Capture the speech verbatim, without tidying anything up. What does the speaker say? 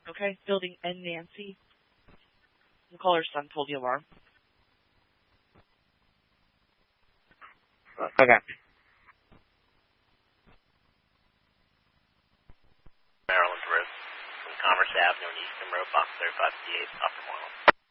Okay, building N Nancy. The caller's son pulled the alarm. Okay. Maryland Road from Commerce Avenue and Eastern Road, box thirty-five D eight, Upper Moreland.